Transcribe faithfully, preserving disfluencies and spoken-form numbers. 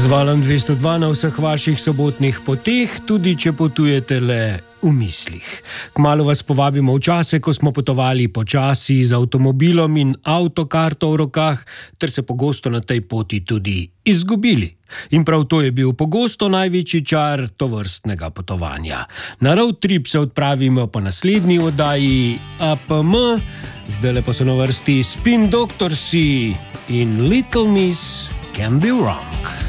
Z valom dvesto dva na vseh vaših sobotnih poteh, tudi če potujete le v mislih. Kmalu vas povabimo v čase, ko smo potovali počasi z avtomobilom in avtokarto v rokah, ter se pogosto na tej poti tudi izgubili. In prav to je bil pogosto največji čar tovrstnega potovanja. Na road trip se odpravimo po naslednji oddaji A P M, zdajle pa so na vrsti Spin Doctorsi in Little Miss Can Be Wrong.